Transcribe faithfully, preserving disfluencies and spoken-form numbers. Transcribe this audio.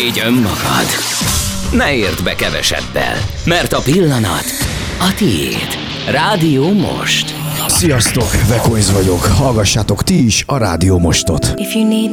Légy önmagad. Ne érd be kevesebbel, mert a pillanat a tiéd. Rádió Most. Sziasztok, Vekoiz vagyok. Hallgassátok ti is a Rádió Mostot.